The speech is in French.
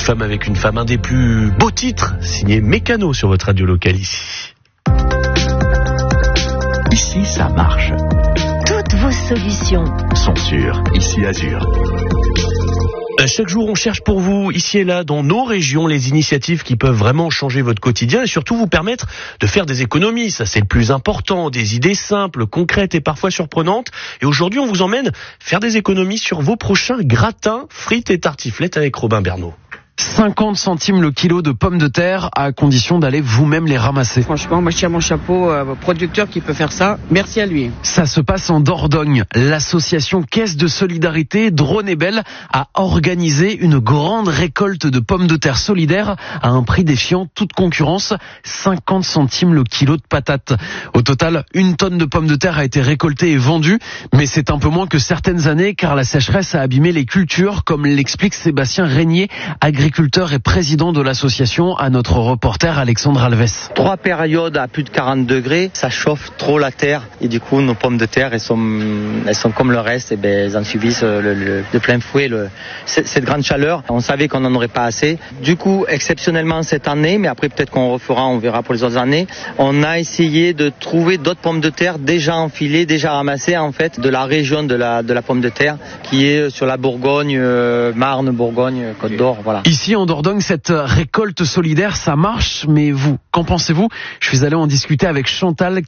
de femme avec une femme, un des plus beaux titres, signé Mécano sur votre radio locale ici. Ici, ça marche. Toutes vos solutions Sont sûres. Ici, Azur. Chaque jour, on cherche pour vous, ici et là, dans nos régions, les initiatives qui peuvent vraiment changer votre quotidien et surtout vous permettre de faire des économies. Ça, c'est le plus important. Des idées simples, concrètes et parfois surprenantes. Et aujourd'hui, on vous emmène faire des économies sur vos prochains gratins, frites et tartiflettes avec Robin Bernot. 50 centimes le kilo de pommes de terre, à condition d'aller vous-même les ramasser. Franchement, moi je tire mon chapeau au producteur qui peut faire ça. Merci à lui. Ça se passe en Dordogne. L'association Caisse de Solidarité Drône et Belle a organisé une grande récolte de pommes de terre solidaires à un prix défiant toute concurrence, 50 centimes le kilo de patates. Au total, 1 tonne de pommes de terre a été récoltée et vendue, mais c'est un peu moins que certaines années car la sécheresse a abîmé les cultures, comme l'explique Sébastien Régnier, agriculteur et président de l'association, à notre reporter Alexandre Alves. 3 périodes à plus de 40 degrés, ça chauffe trop la terre et du coup nos pommes de terre elles sont comme le reste, et elles en subissent de plein fouet cette grande chaleur. On savait qu'on n'en aurait pas assez. Du coup, exceptionnellement cette année, mais après peut-être qu'on refera, on verra pour les autres années, on a essayé de trouver d'autres pommes de terre déjà enfilées, déjà ramassées en fait de la région de la pomme de terre qui est sur la Bourgogne, Marne, Bourgogne, Côte d'Or, voilà. Ici en Dordogne, cette récolte solidaire, ça marche, mais vous, qu'en pensez-vous ? Je suis allé en discuter avec Chantal,